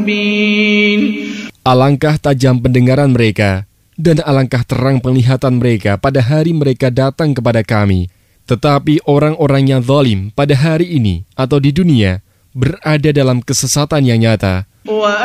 Alangkah tajam pendengaran mereka, dan alangkah terang penglihatan mereka pada hari mereka datang kepada kami. Tetapi orang-orang yang zalim pada hari ini atau di dunia berada dalam kesesatan yang nyata.